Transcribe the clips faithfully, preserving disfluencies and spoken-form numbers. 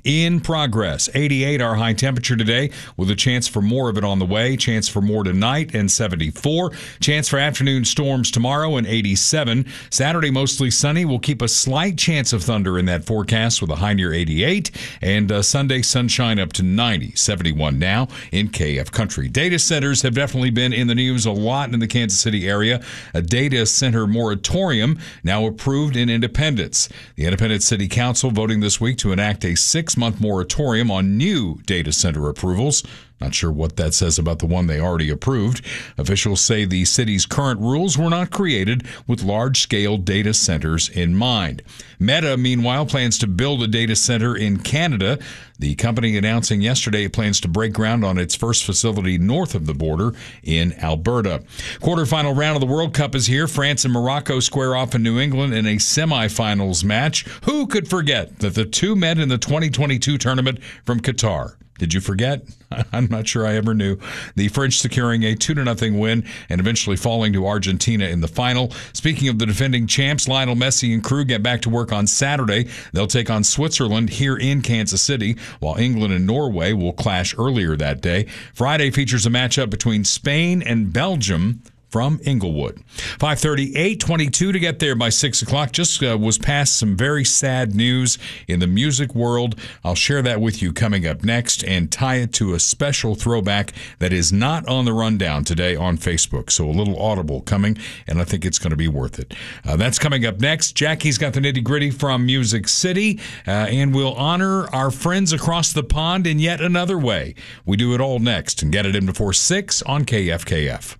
in progress. eighty-eight our high temperature today with a chance for more of it on the way. Chance for more tonight and seventy-four. Chance for afternoon storms tomorrow and eighty-seven. Saturday mostly sunny. We'll keep a slight chance of thunder in that forecast with a high near eighty-eight. And uh, Sunday sunshine up to ninety. seventy-one now in K F Country. Data centers have definitely been in the news a lot in the Kansas City area. A data center moratorium now approved in Independence. The Independence City Council voting this week to enact a six-month moratorium on new data center approvals. Not sure what that says about the one they already approved. Officials say the city's current rules were not created with large-scale data centers in mind. Meta, meanwhile, plans to build a data center in Canada. The company announcing yesterday it plans to break ground on its first facility north of the border in Alberta. Quarterfinal round of the World Cup is here. France and Morocco square off in New England in a semifinals match. Who could forget that the two met in the twenty twenty-two tournament from Qatar? Did you forget? I'm not sure I ever knew. The French securing a two to nothing win and eventually falling to Argentina in the final. Speaking of the defending champs, Lionel Messi and crew get back to work on Saturday. They'll take on Switzerland here in Kansas City, while England and Norway will clash earlier that day. Friday features a matchup between Spain and Belgium from Inglewood. five thirty, eight twenty-two to get there by six o'clock. Just uh, was past some very sad news in the music world. I'll share that with you coming up next and tie it to a special throwback that is not on the rundown today on Facebook. So a little audible coming, and I think it's going to be worth it. Uh, that's coming up next. Jackie's got the nitty-gritty from Music City, uh, and we'll honor our friends across the pond in yet another way. We do it all next and get it in before six on K F K F.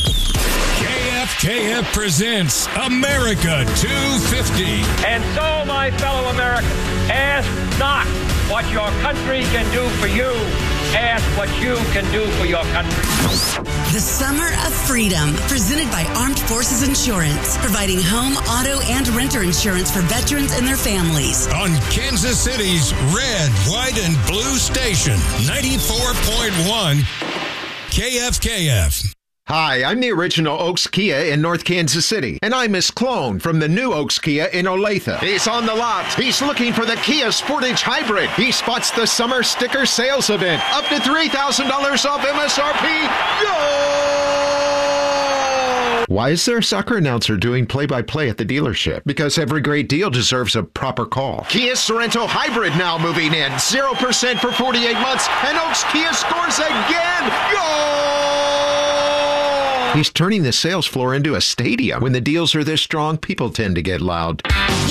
K F K F presents America two fifty. And so, my fellow Americans, ask not what your country can do for you. Ask what you can do for your country. The Summer of Freedom, presented by Armed Forces Insurance, providing home, auto, and renter insurance for veterans and their families. On Kansas City's red, white, and blue station, ninety-four point one K F K F. Hi, I'm the original Oaks Kia in North Kansas City, and I'm Miss Clone from the new Oaks Kia in Olathe. He's on the lot. He's looking for the Kia Sportage Hybrid. He spots the summer sticker sales event. Up to three thousand dollars off M S R P. Yo! Why is there a soccer announcer doing play-by-play at the dealership? Because every great deal deserves a proper call. Kia Sorento Hybrid now moving in. zero percent for forty-eight months, and Oaks Kia scores again. Yo! He's turning the sales floor into a stadium. When the deals are this strong, people tend to get loud.